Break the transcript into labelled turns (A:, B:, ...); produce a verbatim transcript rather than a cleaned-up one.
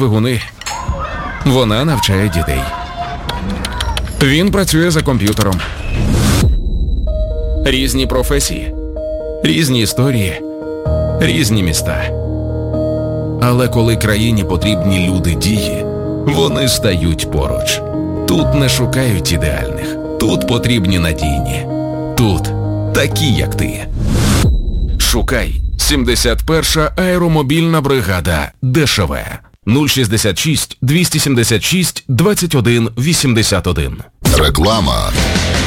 A: двигуни. Вона навчає дітей. Він працює за комп'ютером. Різні професії, різні історії, різні міста. Але коли країні потрібні люди дії, вони стають поруч. Тут не шукають ідеальних, тут потрібні надійні. Тут такі, як ти. Шукай сімдесят перша аеромобільна бригада ДШВ. нуль шістдесят шість двісті сімдесят шість двадцять один вісімдесят один.
B: Реклама.